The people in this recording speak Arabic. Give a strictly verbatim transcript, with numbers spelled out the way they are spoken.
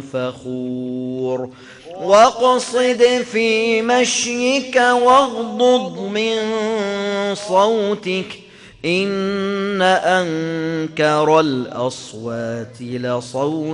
فخور واقصد في مشيك واغضض من صوتك إن أنكر الأصوات لصوت